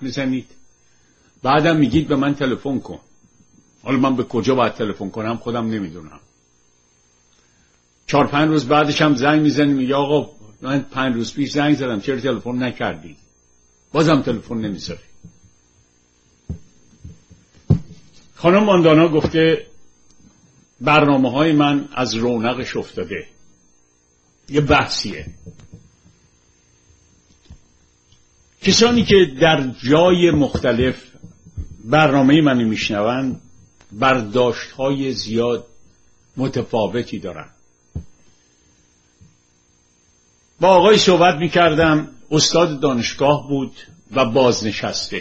میزنید، بعدم میگید به من تلفن کن. حالا من به کجا باید تلفن کنم خودم نمیدونم. 4-5 روز بعدش هم زنگ میزنی میگه آقا من 5 روز پیش زنگ زدم چرا تلفن نکردی؟ بازم تلفن نمیذاری. خانم ماندانا گفته برنامه‌های من از رونقش افتاده. یه بحثیه. کسانی که در جای مختلف برنامه منو میشنوند برداشت‌های زیاد متفاوتی دارن. با آقای صحبت میکردم، استاد دانشگاه بود و بازنشسته.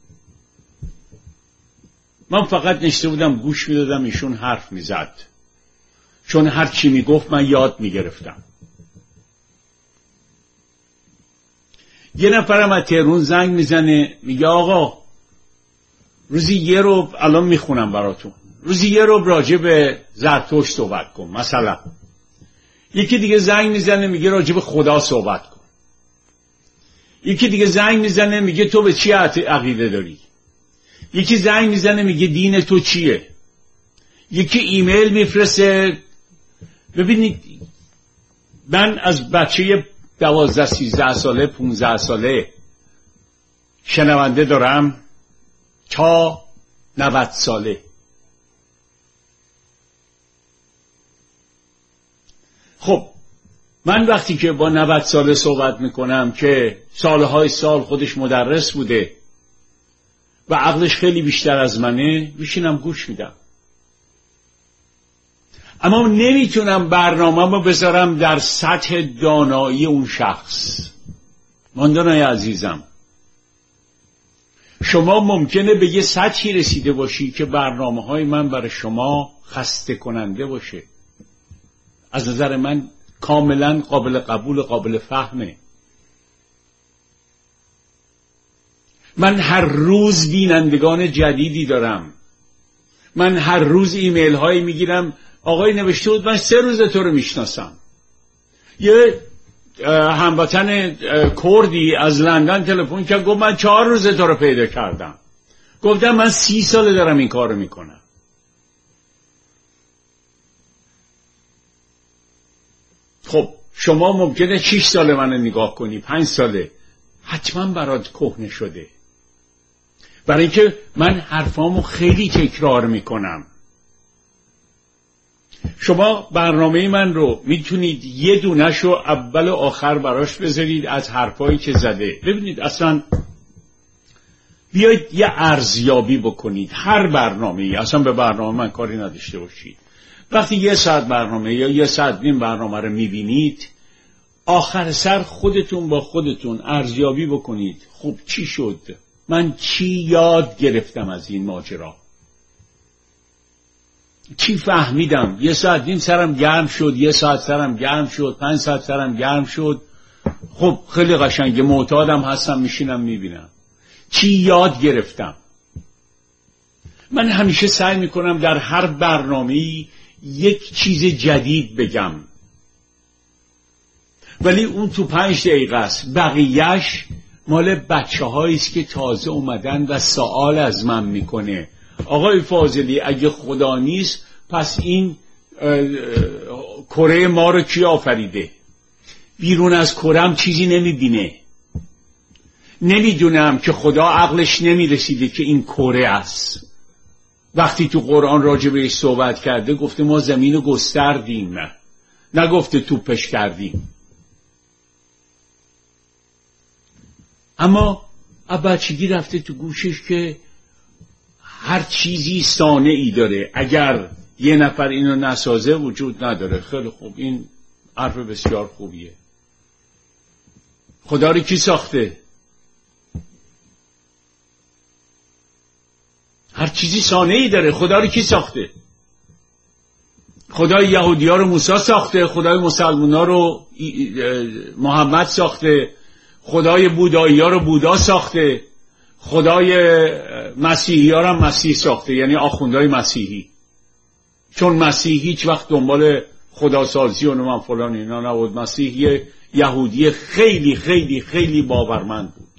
من فقط نشسته بودم گوش میدادم ایشون حرف میزد، چون هر چی میگفت من یاد میگرفتم. یه نفرم از تهران زنگ میزنه میگه آقا روزی یه رو الان میخونم براتون، روزی یه رو راجع به زرتشت صحبت کن مثلا. یکی دیگه زنگ میزنه میگه راجع به خدا صحبت کن. یکی دیگه زنگ میزنه میگه تو به چی عقیده داری. یکی زنگ میزنه میگه دین تو چیه. یکی ایمیل میفرسته. ببینید من از بچه 12-13 ساله 15 ساله شنونده دارم تا 90 ساله. خب من وقتی که با 90 ساله صحبت میکنم که سالهای سال خودش مدرس بوده و عقلش خیلی بیشتر از منه، میشینم گوش میدم. اما نمیتونم برنامه‌مو بذارم در سطح دانایی اون شخص. ماندانای عزیزم، شما ممکنه به یه سطحی رسیده باشی که برنامه‌های من برای شما خسته کننده باشه. از نظر من کاملا قابل قبول، قابل فهمه. من هر روز بینندگان جدیدی دارم. من هر روز ایمیل هایی میگیرم آقای نوشته بود من 3 روز تو رو میشناسم. یه هموطن کردی از لندن تلفن کرد گفت من 4 روز تو رو پیدا کردم. گفتم من 30 ساله دارم این کارو میکنم. خب شما ممکنه 6 ساله منو نگاه کنی، 5 ساله، حتما برات کهنه شده. برای اینکه من حرفامو خیلی تکرار میکنم. شما برنامه من رو میتونید یه دونه‌شو اول و آخر براش بذارید از حرفایی که زده. ببینید اصلا بیایید یه ارزیابی بکنید. هر برنامه‌ای، اصلا به برنامه من کاری نداشته باشید. وقتی 1 ساعت برنامه یا 1 ساعت نیم برنامه رو میبینید، آخر سر خودتون با خودتون ارزیابی بکنید. خب چی شد؟ من چی یاد گرفتم از این ماجرا؟ چی فهمیدم؟ 1 ساعت نیم سرم گرم شد، 1 ساعت سرم گرم شد، 5 ساعت سرم گرم شد. خب خیلی قشنگه، معتادم هستم، میشینم میبینم. چی یاد گرفتم؟ من همیشه سعی میکنم در هر برنامه‌ای یک چیز جدید بگم، ولی اون تو 5 دقیقه است. بقیهش مال بچه‌هایی است که تازه اومدن و سوال از من میکنه آقای فاضلی اگه خدا نیست پس این کره ما رو کی آفریده؟ بیرون از کرم چیزی نمیبینه. نمیدونم که خدا عقلش نمیرسیده که این کره است. وقتی تو قرآن راجع بهش صحبت کرده گفته ما زمین رو گستردیم، نگفته توپش کردیم. اما بچگی رفته تو گوشش که هر چیزی صانعی داره، اگر یه نفر اینو نسازه وجود نداره. خیلی خوب، این حرف بسیار خوبیه. خدا رو کی ساخته؟ هر چیزی صانعی داره، خدا رو کی ساخته؟ خدای یهودی‌ها رو موسی ساخته، خدای مسلمان‌ها رو محمد ساخته، خدای بودایی‌ها رو بودا ساخته، خدای مسیحی‌ها رو مسیح ساخته، یعنی آخوندهای مسیحی. چون مسیح هیچ وقت دنبال خداسازی و من فلان اینا نبود. مسیح یه یهودی خیلی خیلی خیلی باورمند بود.